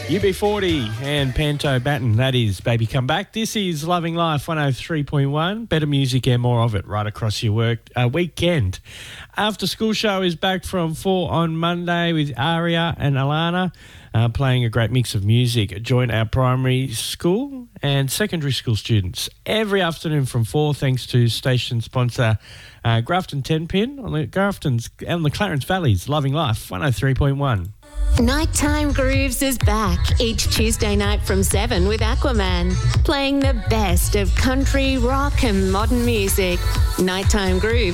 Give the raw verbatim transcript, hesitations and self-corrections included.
U B forty and Panto Batten, that is Baby Come Back. This is Loving Life one oh three point one. Better music and more of it right across your work uh, weekend. After School Show is back from four on Monday with Aria and Alana uh, playing a great mix of music. Join our primary school and secondary school students every afternoon from four, thanks to station sponsor uh, Grafton ten pin on the Grafton's and the Clarence Valley's Loving Life one oh three point one. Nighttime Grooves is back each Tuesday night from seven with Aquaman, playing the best of country, rock and modern music. Nighttime Grooves